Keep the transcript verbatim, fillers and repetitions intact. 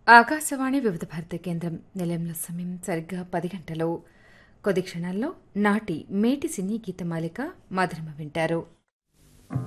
ఆకాశవాణి వివిధ భారతి కేంద్రం నిలయంలో సమయం సరిగ్గా పది గంటలు. కొద్ది క్షణాల్లో నాటి మేటి సినీ గీతమాలిక మధురమ వింటారు.